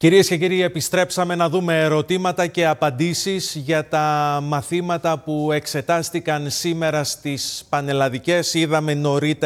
Κυρίες και κύριοι, επιστρέψαμε να δούμε ερωτήματα και απαντήσεις για τα μαθήματα που εξετάστηκαν σήμερα στις πανελλαδικές. Είδαμε νωρίτερα